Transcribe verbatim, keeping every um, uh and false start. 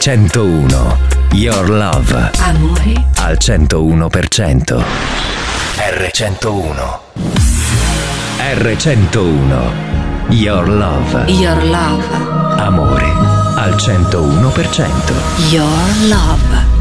centouno. Your Love. Amore. Al centouno per cento. erre centouno. erre centouno. Your Love. Your Love. Amore. Al centouno per cento. Your Love.